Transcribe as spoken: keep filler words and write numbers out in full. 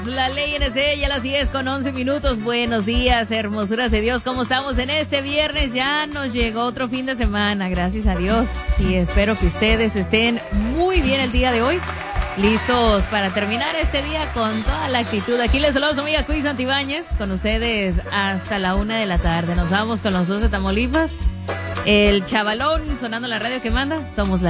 La ley N C, ya las diez con once minutos. Buenos días, hermosuras de Dios. ¿Cómo estamos en este viernes? Ya nos llegó otro fin de semana, gracias a Dios. Y espero que ustedes estén muy bien el día de hoy. Listos para terminar este día con toda la actitud. Aquí les saludo a su amiga Cuy Santibáñez, con ustedes hasta la una de la tarde. Nos vamos con los dos de Tamaulipas. El chavalón sonando la radio que manda. Somos la